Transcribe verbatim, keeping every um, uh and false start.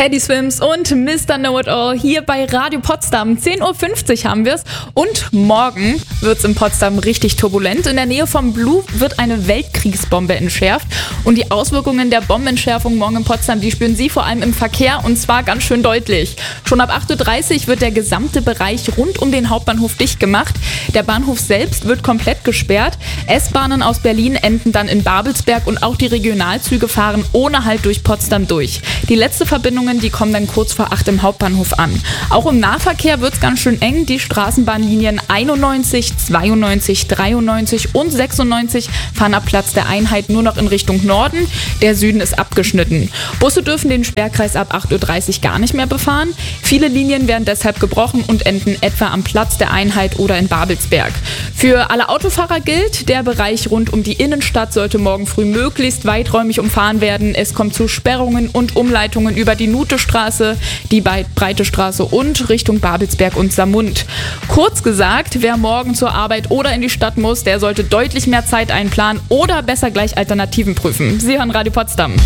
Teddy Swims und Mister Know-It-All hier bei Radio Potsdam. zehn Uhr fünfzig haben wir es und morgen wird es in Potsdam richtig turbulent. In der Nähe vom Blue wird eine Weltkriegsbombe entschärft und die Auswirkungen der Bombenentschärfung morgen in Potsdam, die spüren Sie vor allem im Verkehr und zwar ganz schön deutlich. Schon ab acht Uhr dreißig wird der gesamte Bereich rund um den Hauptbahnhof dicht gemacht. Der Bahnhof selbst wird komplett gesperrt. S-Bahnen aus Berlin enden dann in Babelsberg und auch die Regionalzüge fahren ohne Halt durch Potsdam durch. Die letzte Verbindungen, die kommen dann kurz vor acht im Hauptbahnhof an. Auch im Nahverkehr wird es ganz schön eng. Die Straßenbahnlinien einundneunzig, zweiundneunzig, dreiundneunzig und sechsundneunzig fahren ab Platz der Einheit nur noch in Richtung Norden. Der Süden ist abgeschnitten. Busse dürfen den Sperrkreis ab acht Uhr dreißig gar nicht mehr befahren. Viele Linien werden deshalb gebrochen und enden etwa am Platz der Einheit oder in Babelsberg. Für alle Autofahrer gilt, der Bereich rund um die Innenstadt sollte morgen früh möglichst weiträumig umfahren werden. Es kommt zu Sperrungen und Umleitungen über die Nutestraße, die Breite Straße und Richtung Babelsberg und Saarmund. Kurz gesagt, wer morgen zur Arbeit oder in die Stadt muss, der sollte deutlich mehr Zeit einplanen oder besser gleich Alternativen prüfen. Sie hören Radio Potsdam.